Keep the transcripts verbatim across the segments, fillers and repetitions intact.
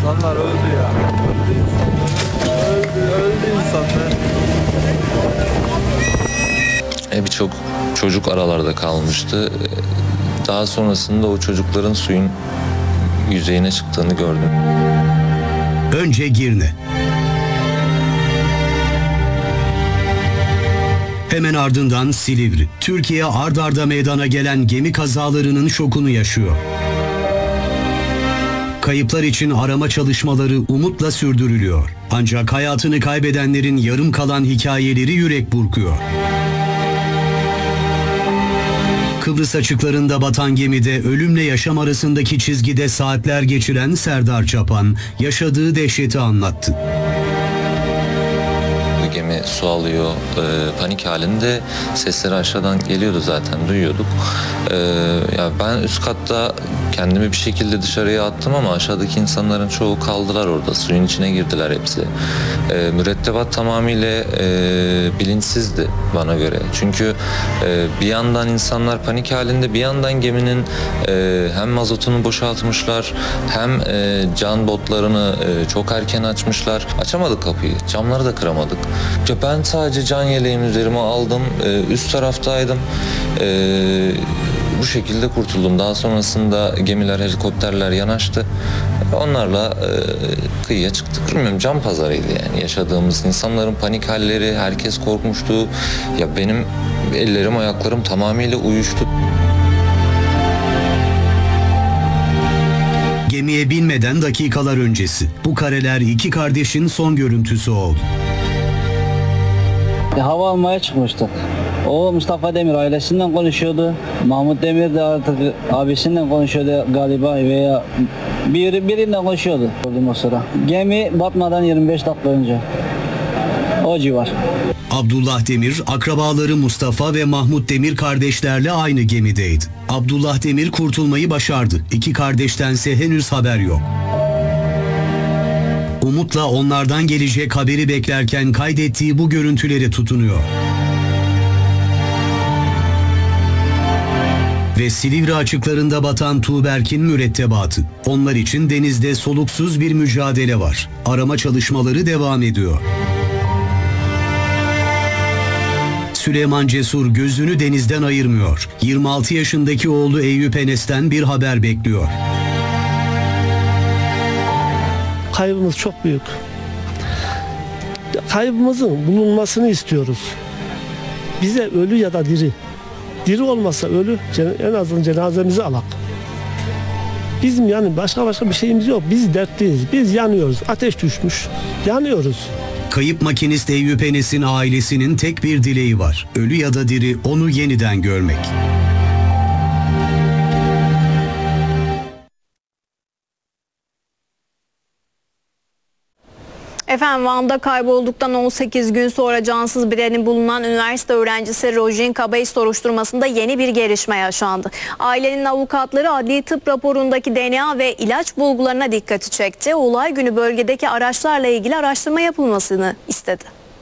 İnsanlar öldü ya. Öldü insanlar. Öldü, öldü insanlar. E, Birçok çocuk aralarda kalmıştı. Daha sonrasında o çocukların suyun yüzeyine çıktığını gördüm. Önce Girne. Hemen ardından Silivri. Türkiye ard arda meydana gelen gemi kazalarının şokunu yaşıyor. Kayıplar için arama çalışmaları umutla sürdürülüyor. Ancak hayatını kaybedenlerin yarım kalan hikayeleri yürek burkuyor. Kıbrıs açıklarında batan gemide ölümle yaşam arasındaki çizgide saatler geçiren Serdar Çapan yaşadığı dehşeti anlattı. Gemi su alıyor, e, panik halinde, sesleri aşağıdan geliyordu zaten, duyuyorduk. E, ya ben üst katta kendimi bir şekilde dışarıya attım ama aşağıdaki insanların çoğu kaldılar orada, suyun içine girdiler hepsi. E, mürettebat tamamıyla e, bilinçsizdi bana göre. Çünkü e, bir yandan insanlar panik halinde, bir yandan geminin e, hem mazotunu boşaltmışlar, hem e, can botlarını e, çok erken açmışlar. Açamadık kapıyı, camları da kıramadık. Ya ben sadece can yeleğimi üzerime aldım, ee, üst taraftaydım. Ee, bu şekilde kurtuldum. Daha sonrasında gemiler, helikopterler yanaştı. Onlarla e, kıyıya çıktık. Bilmiyorum, can pazarıydı yani yaşadığımız. İnsanların panik halleri, herkes korkmuştu. Ya benim ellerim, ayaklarım tamamıyla uyuştu. Gemiye binmeden dakikalar öncesi. Bu kareler iki kardeşin son görüntüsü oldu. Hava almaya çıkmıştık. O Mustafa Demir ailesinden konuşuyordu. Mahmut Demir de artık abisinden konuşuyordu galiba veya biri, birinden konuşuyordu. Gördüm o sıra. Gemi batmadan yirmi beş dakika önce. O civar. Abdullah Demir, akrabaları Mustafa ve Mahmut Demir kardeşlerle aynı gemideydi. Abdullah Demir kurtulmayı başardı. İki kardeştense henüz haber yok. Umutla onlardan gelecek haberi beklerken kaydettiği bu görüntüleri tutunuyor. Ve Silivri açıklarında batan Tuğberk'in mürettebatı. Onlar için denizde soluksuz bir mücadele var. Arama çalışmaları devam ediyor. Süleyman Cesur gözünü denizden ayırmıyor. yirmi altı yaşındaki oğlu Eyüp Enes'ten bir haber bekliyor. Kaybımız çok büyük. Kaybımızın bulunmasını istiyoruz. Bize ölü ya da diri. Diri olmasa ölü, en azından cenazemizi alak. Bizim yani başka başka bir şeyimiz yok. Biz dertliyiz. Biz yanıyoruz. Ateş düşmüş. Yanıyoruz. Kayıp makinist Eyüp Enes'in ailesinin tek bir dileği var. Ölü ya da diri onu yeniden görmek. Efendim, Van'da kaybolduktan on sekiz gün sonra cansız bedeni bulunan üniversite öğrencisi Rojin Kabayis soruşturmasında yeni bir gelişme yaşandı. Ailenin avukatları adli tıp raporundaki D N A ve ilaç bulgularına dikkati çekti. Olay günü bölgedeki araçlarla ilgili araştırma yapılmasını istedi.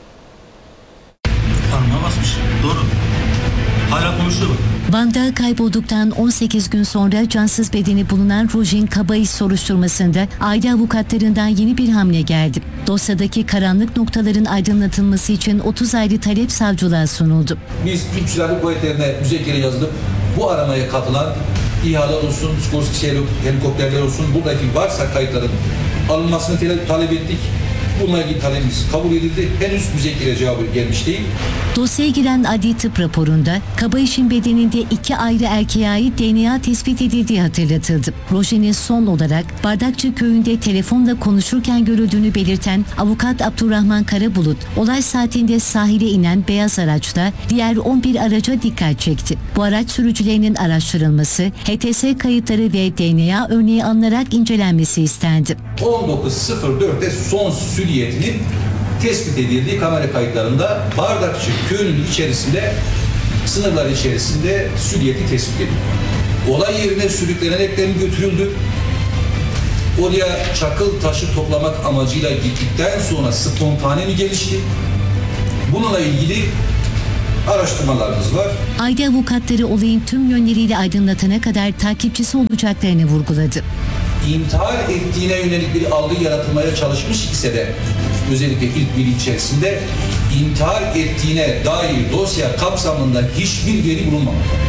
Parmağa basmış. Doğru. Hala konuşuyor. Van'da kaybolduktan on sekiz gün sonra cansız bedeni bulunan Rojin Kabayis soruşturmasında aile avukatlarından yeni bir hamle geldi. Dosyadaki karanlık noktaların aydınlatılması için otuz ayrı talep savcılığa sunuldu. Biz Türk Silahlı Kuvvetleri'ne müzekkere yazılıp bu aramaya katılan İHA'lar olsun, Skorsky helikopterler olsun, buradaki varsa kayıtların alınmasını talep ettik. Bununla ilgili talebimiz kabul edildi. Henüz müzekkere cevabı gelmiş değil. Dosyaya giren adli tıp raporunda Kabayis'in bedeninde iki ayrı erkeğe ait D N A tespit edildiği hatırlatıldı. Rojin'in son olarak Bardakçı köyünde telefonla konuşurken görüldüğünü belirten avukat Abdurrahman Karabulut, olay saatinde sahile inen beyaz araçla diğer on bir araca dikkat çekti. Bu araç sürücülerinin araştırılması, H T S kayıtları ve D N A örneği alınarak incelenmesi istendi. on dokuz sıfır dörtte son süriyetinin tespit edildiği kamera kayıtlarında Bardakçı köyünün içerisinde, sınırlar içerisinde süriyeti tespit edildi. Olay yerine sürüklenerekten götürüldü. Oraya çakıl taşı toplamak amacıyla gittikten sonra spontane mi gelişti? Bununla ilgili araştırmalarımız var. Aile avukatları olayın tüm yönleriyle aydınlatana kadar takipçisi olacaklarını vurguladı. intihar ettiğine yönelik bir algı yaratılmaya çalışmış ise de özellikle ilk bir içerisinde intihar ettiğine dair dosya kapsamında hiçbir veri bulunmamaktadır.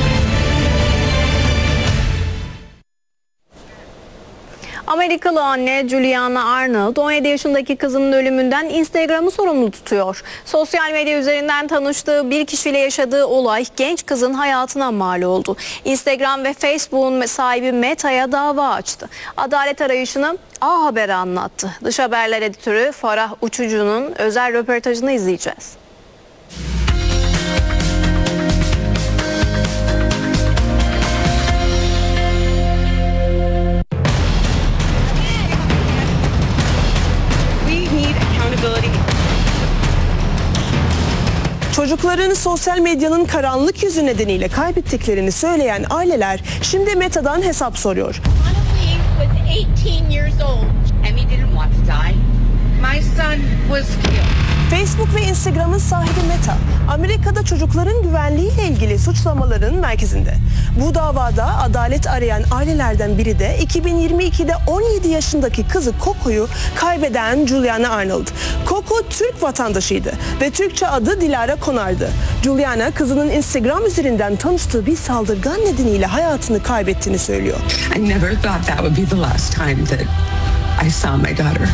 Amerikalı anne Juliana Arnold on yedi yaşındaki kızının ölümünden Instagram'ı sorumlu tutuyor. Sosyal medya üzerinden tanıştığı bir kişiyle yaşadığı olay genç kızın hayatına mal oldu. Instagram ve Facebook'un sahibi Meta'ya dava açtı. Adalet arayışını A Haber'e anlattı. Dış Haberler editörü Farah Uçucu'nun özel röportajını izleyeceğiz. Çocuklarını sosyal medyanın karanlık yüzü nedeniyle kaybettiklerini söyleyen aileler şimdi Meta'dan hesap soruyor. Facebook ve Instagram'ın sahibi Meta, Amerika'da çocukların güvenliğiyle ilgili suçlamaların merkezinde. Bu davada adalet arayan ailelerden biri de iki bin yirmi ikide on yedi yaşındaki kızı Coco'yu kaybeden Juliana Arnold. Coco Türk vatandaşıydı ve Türkçe adı Dilara Konar'dı. Juliana kızının Instagram üzerinden tanıştığı bir saldırgan nedeniyle hayatını kaybettiğini söylüyor. I never thought that would be the last time that I saw my daughter.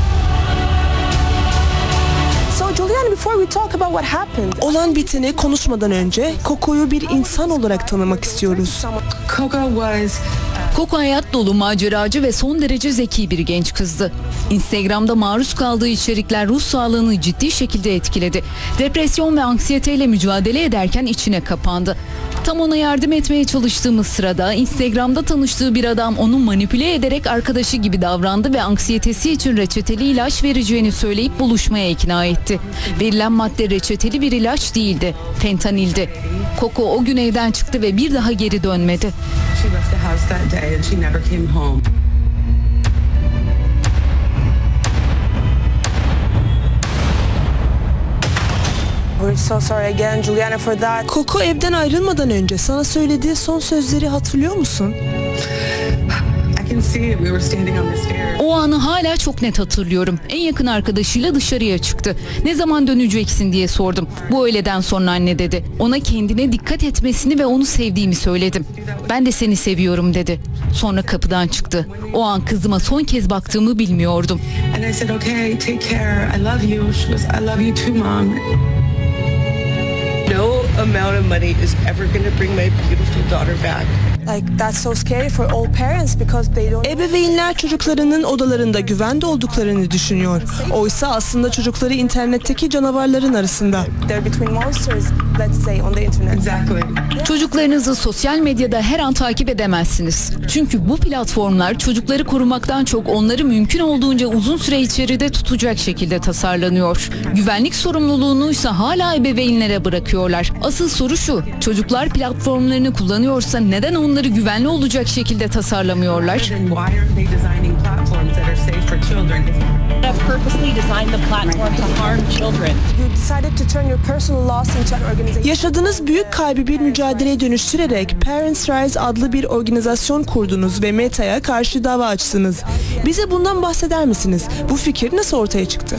Juliana, before we talk about what happened, olan biteni konuşmadan önce Coco'yu bir insan olarak tanımak istiyoruz. Coco was Coco hayat dolu, maceracı ve son derece zeki bir genç kızdı. Instagram'da maruz kaldığı içerikler ruh sağlığını ciddi şekilde etkiledi. Depresyon ve anksiyeteyle mücadele ederken içine kapandı. Tam ona yardım etmeye çalıştığımız sırada Instagram'da tanıştığı bir adam onu manipüle ederek arkadaşı gibi davrandı ve anksiyetesi için reçeteli ilaç vereceğini söyleyip buluşmaya ikna etti. Verilen madde reçeteli bir ilaç değildi, fentanildi. Coco o gün evden çıktı ve bir daha geri dönmedi. She left the house that day and she never came home. We're so sorry again, Juliana, for that. Coco evden ayrılmadan önce sana söylediği son sözleri hatırlıyor musun? O anı hala çok net hatırlıyorum. En yakın arkadaşıyla dışarıya çıktı. Ne zaman döneceksin diye sordum. Bu öğleden sonra anne dedi. Ona kendine dikkat etmesini ve onu sevdiğimi söyledim. Ben de seni seviyorum dedi. Sonra kapıdan çıktı. O an kızıma son kez baktığımı bilmiyordum. And I said, okay, take care. I love you. She was, I love you too, Mom. No amount of money is ever going to bring my beautiful daughter back. Like that's so scary for all parents because they don't. Ebeveynler çocuklarının odalarında güvende olduklarını düşünüyor. Oysa aslında çocukları internetteki canavarların arasında. They're between monsters, let's say, on the internet. Exactly. Çocuklarınızı sosyal medyada her an takip edemezsiniz. Çünkü bu platformlar çocukları korumaktan çok onları mümkün olduğunca uzun süre içeride tutacak şekilde tasarlanıyor. Güvenlik sorumluluğunu ise hala ebeveynlere bırakıyorlar. Asıl soru şu: çocuklar platformlarını kullanıyorsa neden onları Onları güvenli olacak şekilde tasarlamıyorlar? Yaşadığınız büyük kaybı bir mücadeleye dönüştürerek Parents Rise adlı bir organizasyon kurdunuz ve Meta'ya karşı dava açtınız. Bize bundan bahseder misiniz? Bu fikir nasıl ortaya çıktı?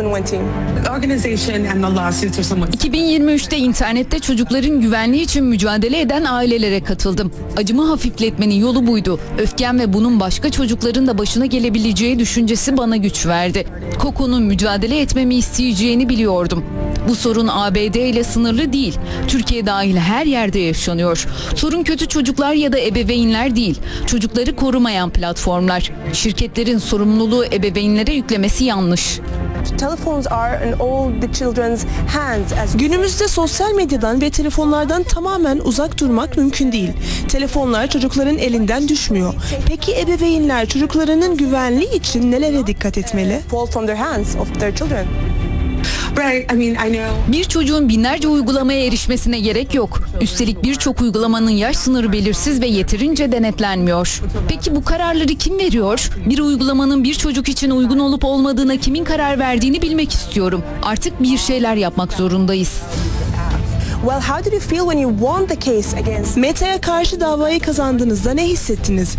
iki bin yirmi üçte internette çocukların güvenliği için mücadele eden ailelere katıldım. Acımı hafifletmenin yolu buydu. Öfkem ve bunun başka çocukların da başına gelebileceği düşüncesi bana güç verdi. Coco'nun mücadele etmemi isteyeceğini biliyordum. Bu sorun A B D ile sınırlı değil. Türkiye dahil her yerde yaşanıyor. Sorun kötü çocuklar ya da ebeveynler değil. Çocukları korumayan platformlar. Şirketlerin sorumluluğu ebeveynlere yüklemesi yanlış. Günümüzde sosyal medyadan ve telefonlardan tamamen uzak durmak mümkün değil. Telefonlar çocukların elinden düşmüyor. Peki ebeveynler çocuklarının güvenliği için nelere dikkat etmeli? Bir çocuğun binlerce uygulamaya erişmesine gerek yok. Üstelik birçok uygulamanın yaş sınırı belirsiz ve yeterince denetlenmiyor. Peki bu kararları kim veriyor? Bir uygulamanın bir çocuk için uygun olup olmadığına kimin karar verdiğini bilmek istiyorum. Artık bir şeyler yapmak zorundayız. Well, how did you feel when you won the case against? Meta'ya karşı davayı kazandığınızda ne hissettiniz?